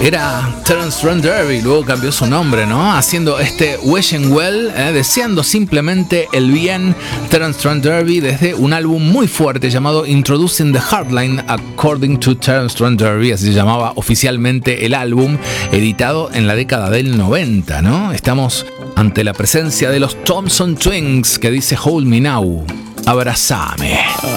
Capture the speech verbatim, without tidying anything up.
Era Terence Trent D'Arby, luego cambió su nombre, ¿no? Haciendo este Wishing Well, eh, deseando simplemente el bien. Terence Trent D'Arby desde un álbum muy fuerte llamado Introducing the Hardline According to Terence Trent D'Arby, así se llamaba oficialmente el álbum, editado en la década del noventa, ¿no? Estamos ante la presencia de los Thompson Twins, que dice Hold Me Now, abrazame.